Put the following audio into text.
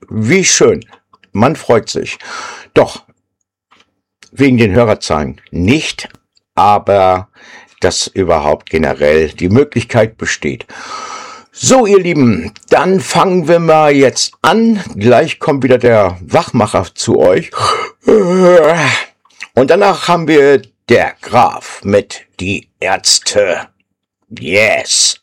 wie schön. Man freut sich. Doch, wegen den Hörerzahlen nicht, aber dass überhaupt generell die Möglichkeit besteht. So, ihr Lieben, dann fangen wir mal jetzt an. Gleich kommt wieder der Wachmacher zu euch. Und danach haben wir der Graf mit die Ärzte. Yes.